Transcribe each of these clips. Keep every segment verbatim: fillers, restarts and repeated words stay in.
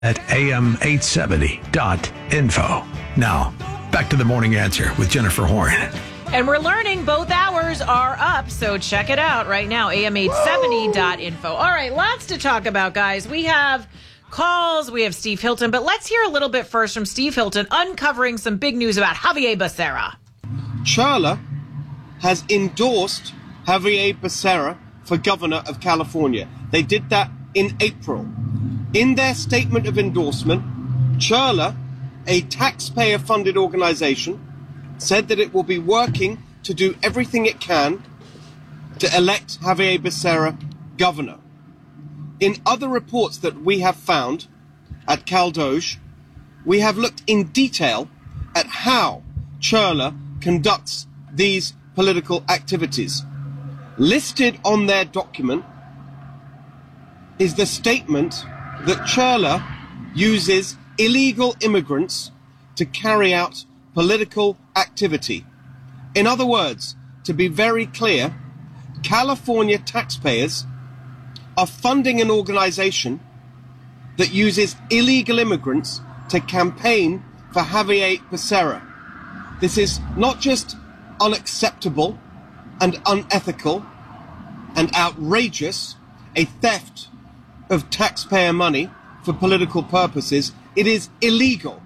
at A M eight seventy dot info. Now, back to the Morning Answer with Jennifer Horn. And we're learning both hours are up, so check it out right now, A M eight seventy dot info. All right, lots to talk about, guys. We have calls, we have Steve Hilton, but let's hear a little bit first from Steve Hilton, uncovering some big news about Xavier Becerra. Chirla has endorsed Xavier Becerra for governor of California. They did that in April. In their statement of endorsement, Chirla, a taxpayer-funded organization, said that it will be working to do everything it can to elect Xavier Becerra governor. In other reports that we have found at CalDOJ, we have looked in detail at how Chirla conducts these political activities. Listed on their document is the statement that Chirla uses illegal immigrants to carry out political activity. In other words, to be very clear, California taxpayers are funding an organization that uses illegal immigrants to campaign for Xavier Becerra. This is not just unacceptable and unethical and outrageous, a theft of taxpayer money for political purposes. It is illegal.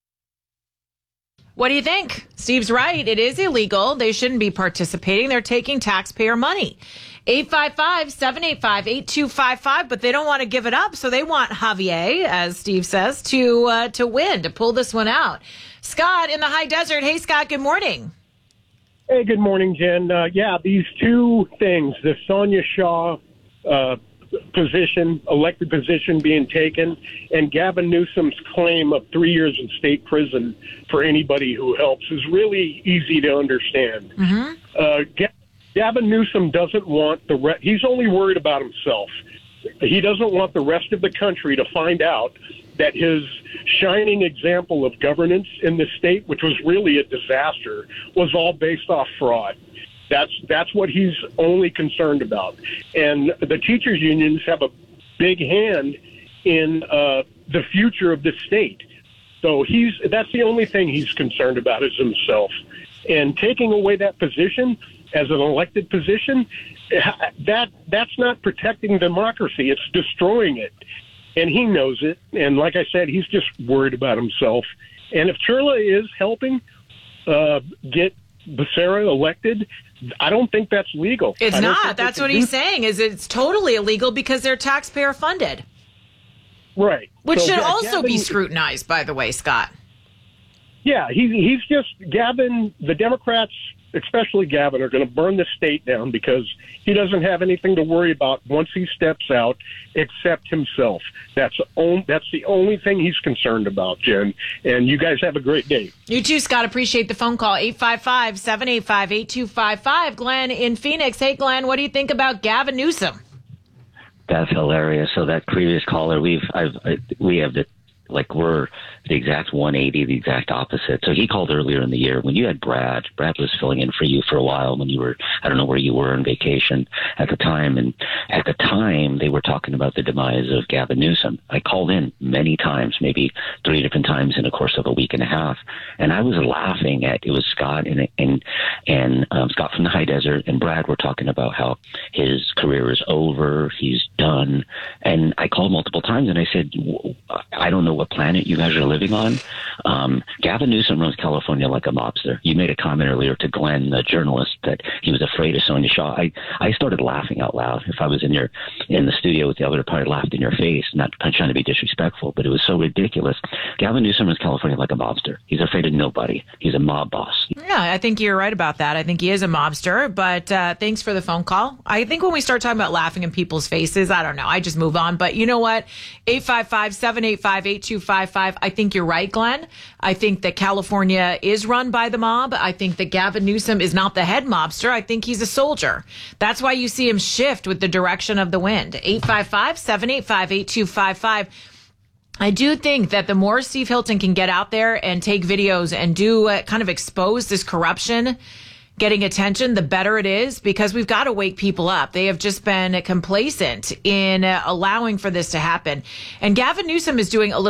What do you think? Steve's right. It is illegal. They shouldn't be participating. They're taking taxpayer money. eight five five, seven eight five, eight two five five, but they don't want to give it up. So they want Xavier, as Steve says, to uh, to win, to pull this one out. Scott in the high desert. Hey, Scott, good morning. Hey, good morning, Jen. Uh, yeah, these two things, the Sonia Shaw uh, position, elected position being taken, and Gavin Newsom's claim of three years in state prison for anybody who helps is really easy to understand. Mm-hmm. Uh, Ga- Gavin Newsom doesn't want the re- he's only worried about himself. He doesn't want the rest of the country to find out that his shining example of governance in the state, which was really a disaster, was all based off fraud. That's that's what he's only concerned about. And the teachers' unions have a big hand in uh, the future of the state. So he's that's the only thing he's concerned about is himself. And taking away that position as an elected position, that that's not protecting democracy. It's destroying it. And he knows it. And like I said, he's just worried about himself. And if Chirla is helping uh, get Becerra elected, I don't think that's legal. It's not. That's what he's saying, is it's totally illegal because they're taxpayer funded. Right. Which so, should yeah, also Gavin, be scrutinized, by the way, Scott. Yeah, he's, he's just, Gavin, the Democrats, especially Gavin, are going to burn the state down because he doesn't have anything to worry about once he steps out except himself. That's on, that's the only thing he's concerned about, Jen. And you guys have a great day. You too, Scott. Appreciate the phone call. eight five five, seven eight five, eight two five five. Glenn in Phoenix. Hey, Glenn, what do you think about Gavin Newsom? That's hilarious. So that previous caller, we've I've I, we have the like we're the exact one eighty, the exact opposite. So he called earlier in the year when you had Brad. Brad was filling in for you for a while when you were, I don't know where you were on vacation at the time. And at the time, they were talking about the demise of Gavin Newsom. I called in many times, maybe three different times in the course of a week and a half. And I was laughing at, it was Scott and, and, and um, Scott from the high desert and Brad were talking about how his career is over. He's done. And I called multiple times and I said, I don't know what planet you guys are living on. Um, Gavin Newsom runs California like a mobster. You made a comment earlier to Glenn, the journalist, that he was afraid of Sonia Shaw. I, I started laughing out loud. If I was in your in the studio with the other part, I laughed in your face, not trying to be disrespectful, but it was so ridiculous. Gavin Newsom runs California like a mobster. He's afraid of nobody. He's a mob boss. Yeah, I think you're right about that. I think he is a mobster, but uh, thanks for the phone call. I think when we start talking about laughing in people's faces, I don't know. I just move on. But you know what? eight five five, seven eight five, eight two five five. I think you're right, Glenn. I think that California is run by the mob. I think that Gavin Newsom is not the head mobster. I think he's a soldier. That's why you see him shift with the direction of the wind. eight five five, seven eight five, eight two five five. I do think that the more Steve Hilton can get out there and take videos and do uh, kind of expose this corruption, getting attention, the better it is, because we've got to wake people up. They have just been complacent in uh, allowing for this to happen. And Gavin Newsom is doing a little